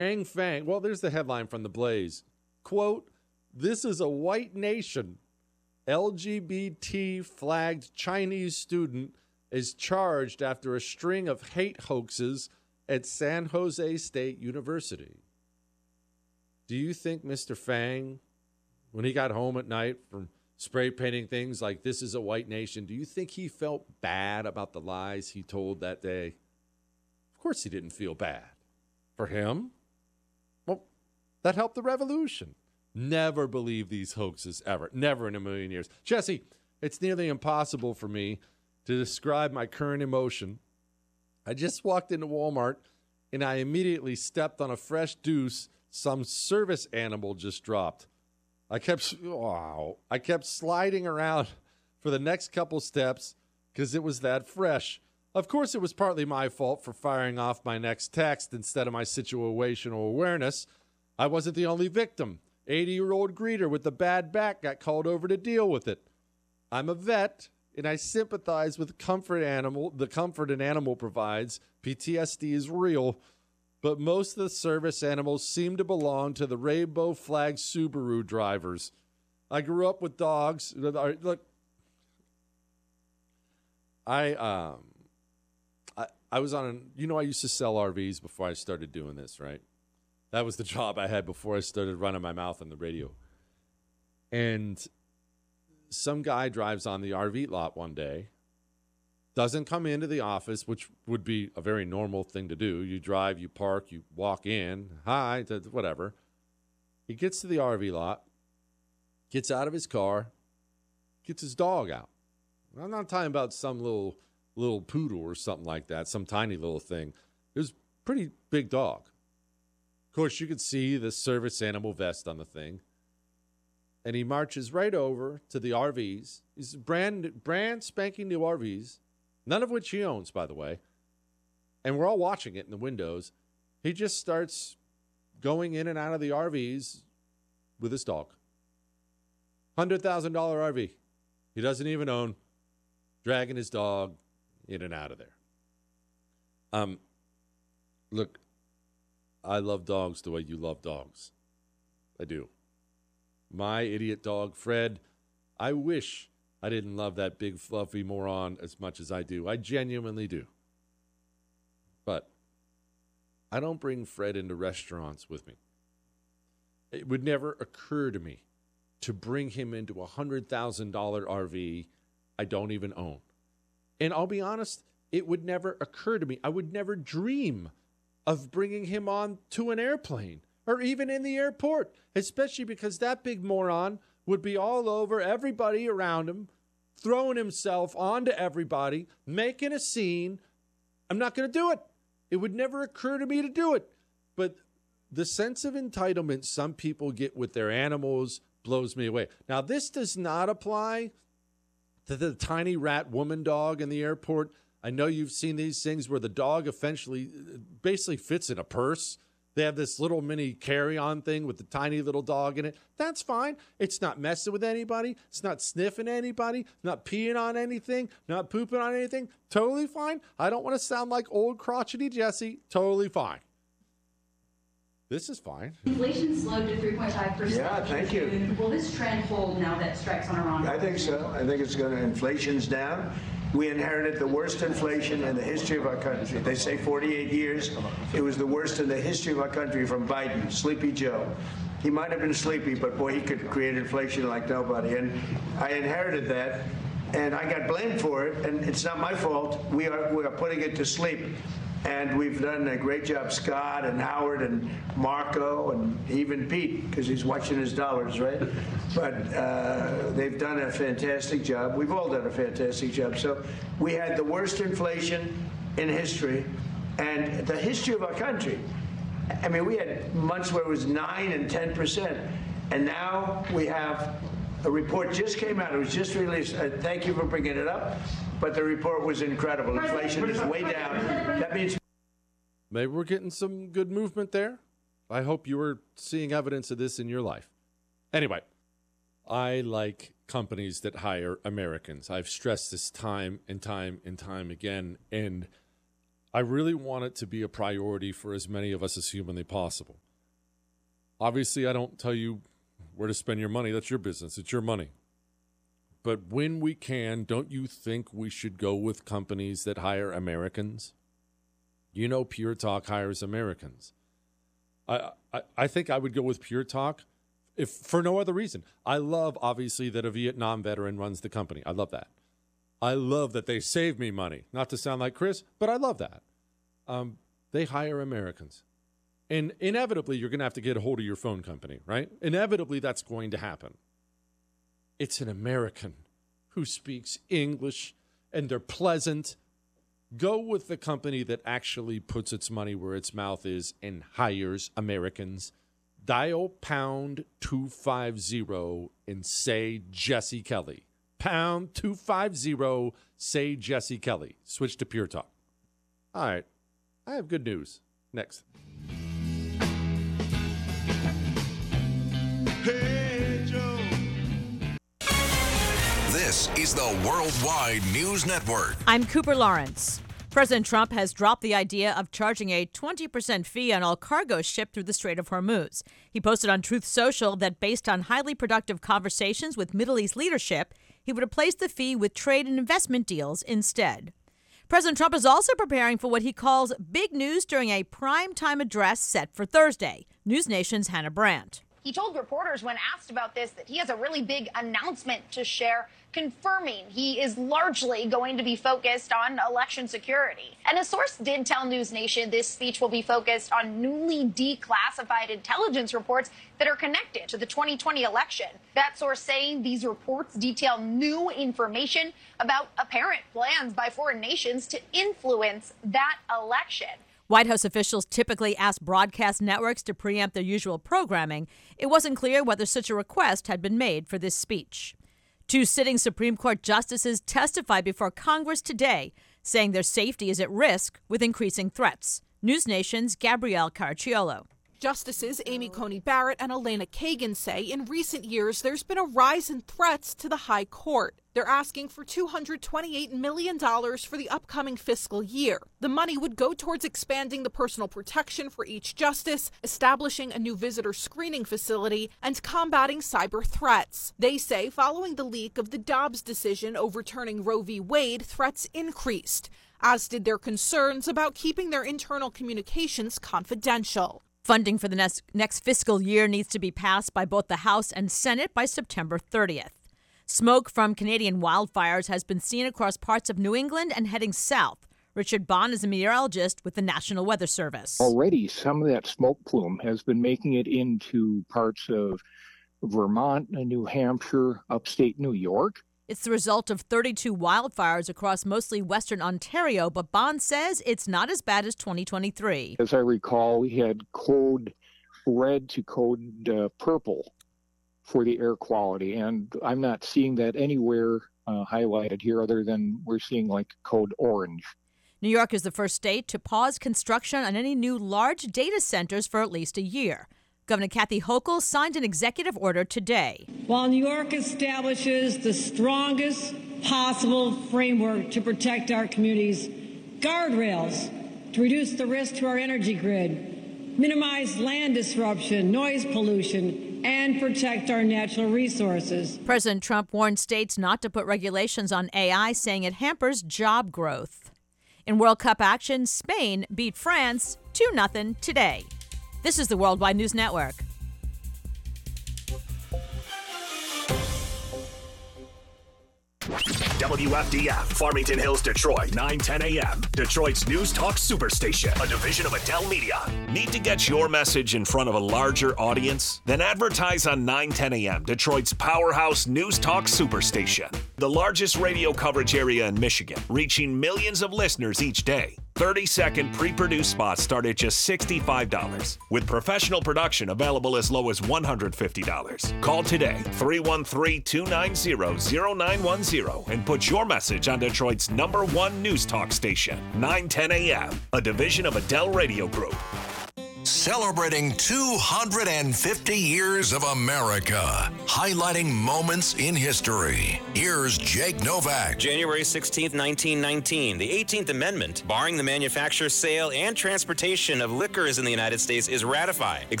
Hang Fang. Well, there's the headline from the Blaze. Quote, "This is a white nation. LGBT flagged Chinese student is charged after a string of hate hoaxes at San Jose State University." Do you think Mr. Fang, when he got home at night from spray painting things like "this is a white nation," do you think he felt bad about the lies he told that day? Of course he didn't feel bad. For him, well, that helped the revolution. Never believe these hoaxes, ever. Never in a million years. Jesse, it's nearly impossible for me to describe my current emotion. I just walked into Walmart, and I immediately stepped on a fresh deuce some service animal just dropped. I kept sliding around for the next couple steps because it was that fresh. Of course, it was partly my fault for firing off my next text instead of my situational awareness. I wasn't the only victim. 80-year-old greeter with the bad back got called over to deal with it. I'm a vet, and I sympathize with the comfort an animal provides. PTSD is real, but most of the service animals seem to belong to the rainbow flag Subaru drivers. I grew up with dogs. Look, I was on I used to sell RVs before I started doing this, right? That was the job I had before I started running my mouth on the radio. And some guy drives on the RV lot one day, doesn't come into the office, which would be a very normal thing to do. You drive, you park, you walk in, hi, whatever. He gets to the RV lot, gets out of his car, gets his dog out. I'm not talking about some little poodle or something like that, some tiny little thing. It was a pretty big dog. Of course, you could see the service animal vest on the thing. And he marches right over to the RVs. These brand spanking new RVs, none of which he owns, by the way. And we're all watching it in the windows. He just starts going in and out of the RVs with his dog. $100,000 RV. He doesn't even own, dragging his dog in and out of there. Look, I love dogs the way you love dogs. I do. My idiot dog, Fred, I wish I didn't love that big fluffy moron as much as I do. I genuinely do. But I don't bring Fred into restaurants with me. It would never occur to me to bring him into a $100,000 RV I don't even own. And I'll be honest, it would never occur to me. I would never dream of bringing him on to an airplane or even in the airport, especially because that big moron would be all over everybody around him, throwing himself onto everybody, making a scene. I'm not going to do it. It would never occur to me to do it. But the sense of entitlement some people get with their animals blows me away. Now, this does not apply to the tiny rat woman dog in the airport. I know you've seen these things where the dog basically fits in a purse. They have this little mini carry-on thing with the tiny little dog in it. That's fine. It's not messing with anybody. It's not sniffing anybody. Not peeing on anything. Not pooping on anything. Totally fine. I don't want to sound like old crotchety Jesse. Totally fine. This is fine. Inflation slowed to 3.5%. Yeah, thank you. Will this trend hold now that strikes on Iran? I think so. I think it's going to. Inflation's down. We inherited the worst inflation in the history of our country. They say 48 years. It was the worst in the history of our country from Biden, Sleepy Joe. He might have been sleepy, but boy, he could create inflation like nobody. And I inherited that, and I got blamed for it, and it's not my fault. We are putting it to sleep. And we've done a great job, Scott and Howard and Marco and even Pete, because he's watching his dollars, right? But they've done a fantastic job. We've all done a fantastic job. So we had the worst inflation in history and the history of our country. I mean, we had months where it was 9 and 10%. And now we have a report just came out. It was just released. Thank you for bringing it up. But the report was incredible. Inflation is way down. That means maybe we're getting some good movement there. I hope you were seeing evidence of this in your life. Anyway, I like companies that hire Americans. I've stressed this time and time and time again. And I really want it to be a priority for as many of us as humanly possible. Obviously, I don't tell you where to spend your money. That's your business. It's your money. But when we can, don't you think we should go with companies that hire Americans? You know, Pure Talk hires Americans. I think I would go with Pure Talk if for no other reason. I love, obviously, that a Vietnam veteran runs the company. I love that. I love that they save me money. Not to sound like Chris, but I love that. They hire Americans. And inevitably, you're going to have to get a hold of your phone company, right? Inevitably, that's going to happen. It's an American who speaks English, and they're pleasant. Go with the company that actually puts its money where its mouth is and hires Americans. Dial pound 250 and say Jesse Kelly. Pound 250, say Jesse Kelly. Switch to Pure Talk. All right. I have good news. Next. Hey, Joe. This is the Worldwide News Network. I'm Cooper Lawrence. President Trump has dropped the idea of charging a 20% fee on all cargo shipped through the Strait of Hormuz. He posted on Truth Social that based on highly productive conversations with Middle East leadership, he would replace the fee with trade and investment deals instead. President Trump is also preparing for what he calls big news during a primetime address set for Thursday. News Nation's Hannah Brandt. He told reporters when asked about this that he has a really big announcement to share, confirming he is largely going to be focused on election security. And a source did tell News Nation this speech will be focused on newly declassified intelligence reports that are connected to the 2020 election. That source saying these reports detail new information about apparent plans by foreign nations to influence that election. White House officials typically ask broadcast networks to preempt their usual programming. It wasn't clear whether such a request had been made for this speech. 2 sitting Supreme Court justices testified before Congress today, saying their safety is at risk with increasing threats. News Nation's Gabrielle Caracciolo. Justices Amy Coney Barrett and Elena Kagan say in recent years there's been a rise in threats to the high court. They're asking for $228 million for the upcoming fiscal year. The money would go towards expanding the personal protection for each justice, establishing a new visitor screening facility, and combating cyber threats. They say following the leak of the Dobbs decision overturning Roe v. Wade, threats increased, as did their concerns about keeping their internal communications confidential. Funding for the next fiscal year needs to be passed by both the House and Senate by September 30th. Smoke from Canadian wildfires has been seen across parts of New England and heading south. Richard Bond is a meteorologist with the National Weather Service. Already, some of that smoke plume has been making it into parts of Vermont, New Hampshire, upstate New York. It's the result of 32 wildfires across mostly western Ontario, but Bond says it's not as bad as 2023. As I recall, we had code red to code purple for the air quality, and I'm not seeing that anywhere highlighted here other than we're seeing like code orange. New York is the first state to pause construction on any new large data centers for at least a year. Governor Kathy Hochul signed an executive order today. While New York establishes the strongest possible framework to protect our communities, guardrails to reduce the risk to our energy grid, minimize land disruption, noise pollution, and protect our natural resources. President Trump warned states not to put regulations on AI, saying it hampers job growth. In World Cup action, Spain beat France 2-0 today. This is the Worldwide News Network. WFDF, Farmington Hills, Detroit, 9:10 a.m. Detroit's News Talk Superstation, a division of Adele Media. Need to get your message in front of a larger audience? Then advertise on 9:10 a.m., Detroit's powerhouse News Talk Superstation. The largest radio coverage area in Michigan, reaching millions of listeners each day. 30-second pre-produced spots start at just $65, with professional production available as low as $150. Call today, 313-290-0910, and put your message on Detroit's #1 news talk station, 910 a.m., a division of Adele Radio Group. celebrating 250 years of America, highlighting moments in history. Here's Jake Novak. January 16th, 1919, the 18th Amendment, barring the manufacture, sale, and transportation of liquors in the United States, is ratified.